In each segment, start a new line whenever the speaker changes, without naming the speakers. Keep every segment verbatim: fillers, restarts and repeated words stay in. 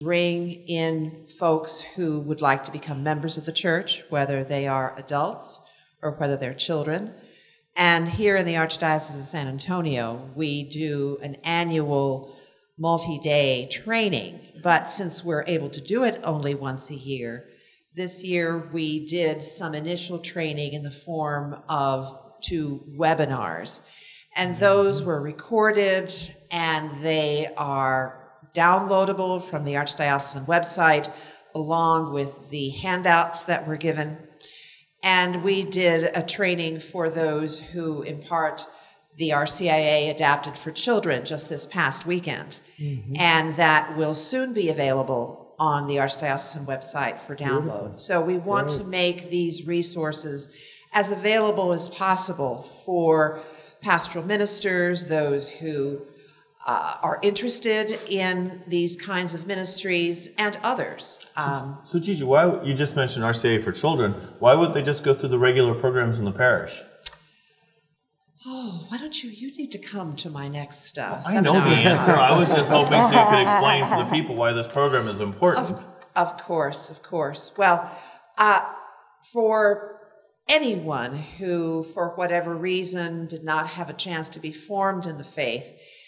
bring in folks who would like to become members of the church, whether they are adults or whether they're children. And here in the Archdiocese of San Antonio, we do an annual multi-day training. But since we're able to do it only once a year, this year we did some initial training in the form of two webinars. And those were recorded, and they are downloadable from the Archdiocesan website, along with the handouts that were given. And we did a training for those who impart the R C I A Adapted for Children just this past weekend. Mm-hmm. And that will soon be available on the Archdiocesan website for download. Beautiful. So we want Great. to make these resources as available as possible for pastoral ministers, those who Uh, are interested in these kinds of ministries, and others. Um,
so, so Gigi, why, you just mentioned R C A for Children. Why wouldn't they just go through the regular programs in the parish?
Oh, why don't you, you need to come to my next uh,
well,
seminar.
I know the answer. I was just hoping so you could explain for the people why this program is important.
Of, of course, of course. Well, uh, for anyone who, for whatever reason, did not have a chance to be formed in the faith,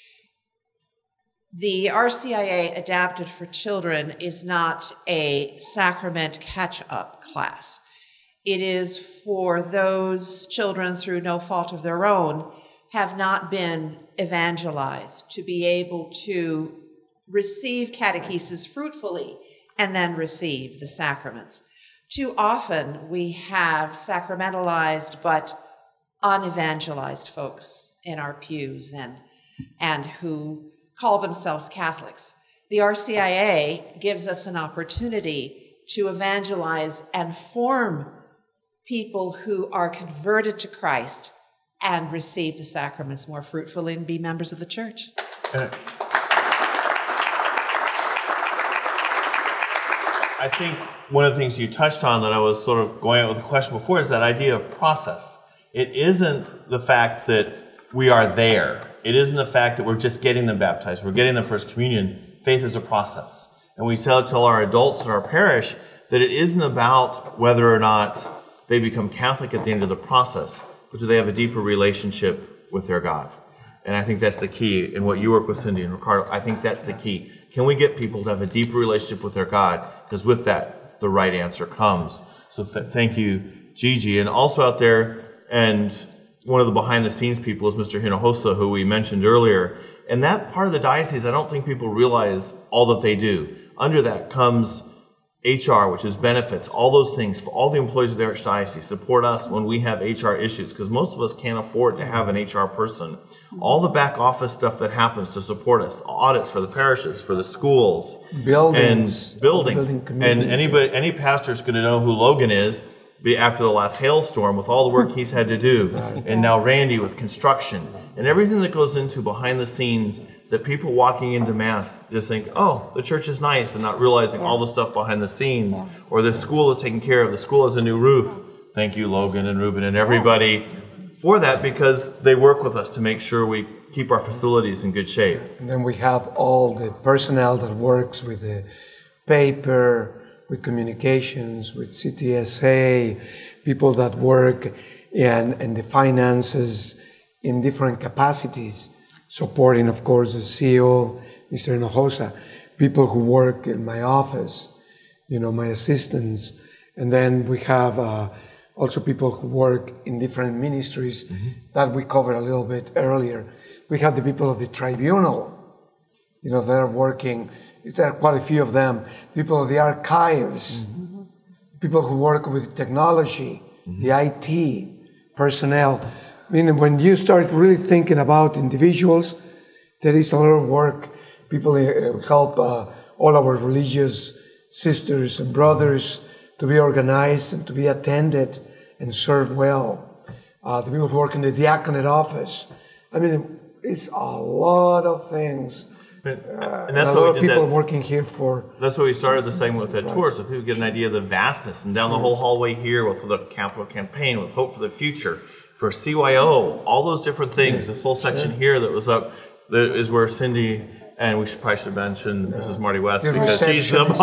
the R C I A Adapted for Children is not a sacrament catch-up class. It is for those children, through no fault of their own, have not been evangelized, to be able to receive catechesis fruitfully and then receive the sacraments. Too often we have sacramentalized but unevangelized folks in our pews and, and who call themselves Catholics. The R C I A gives us an opportunity to evangelize and form people who are converted to Christ and receive the sacraments more fruitfully and be members of the church. Uh,
I think one of the things you touched on that I was sort of going out with a question before is that idea of process. It isn't the fact that we are there. It isn't the fact that we're just getting them baptized. We're getting them First Communion. Faith is a process. And we tell, tell our adults in our parish that it isn't about whether or not they become Catholic at the end of the process, but do they have a deeper relationship with their God? And I think that's the key in what you work with Cindy and Ricardo. I think that's the key. Can we get people to have a deeper relationship with their God? Because with that, the right answer comes. So th- thank you, Gigi. And also out there, and one of the behind-the-scenes people is Mister Hinojosa, who we mentioned earlier. And that part of the diocese, I don't think people realize all that they do. Under that comes H R, which is benefits, all those things for all the employees of the Archdiocese. Support us when we have H R issues, because most of us can't afford to have an H R person. All the back office stuff that happens to support us, audits for the parishes, for the schools,
buildings,
and buildings.
Building
and anybody, any pastor's going to know who Logan is after the last hailstorm with all the work he's had to do. Right. And now Randy with construction and everything that goes into behind the scenes, that people walking into Mass just think, oh, the church is nice, and not realizing all the stuff behind the scenes, or the school is taken care of, the school has a new roof. Thank you, Logan and Ruben and everybody for that, because they work with us to make sure we keep our facilities in good shape.
And then we have all the personnel that works with the paper, with communications, with C T S A, people that work in, in the finances in different capacities, supporting, of course, the C E O, Mister Hinojosa, people who work in my office, you know, my assistants. And then we have uh, also people who work in different ministries mm-hmm. that we covered a little bit earlier. We have the people of the tribunal, you know, they're working. There are quite a few of them. People of the archives, mm-hmm. people who work with technology, mm-hmm. the I T personnel. I mean, when you start really thinking about individuals, there is a lot of work. People help uh, all our religious sisters and brothers to be organized and to be attended and serve well. Uh, the people who work in the diaconate office. I mean, it's a lot of things.
And,
uh,
and that's
a
what
lot
we
of
did
people
that,
working here for.
That's what we started the segment with that right. tour, so people get an idea of the vastness. And down the whole hallway here with the capital campaign, with Hope for the Future, for C Y O, all those different things. Yeah. This whole section yeah. here that was up that is where Cindy And we should probably should mention Missus Marty West
The
because she's the
receptionist.